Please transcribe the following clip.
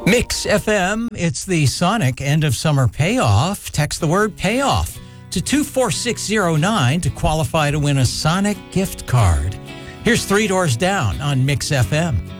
Mix FM, it's the Sonic end of summer payoff. Text the word payoff to 24609 to qualify to win a Sonic gift card. Here's Three Doors Down on Mix FM.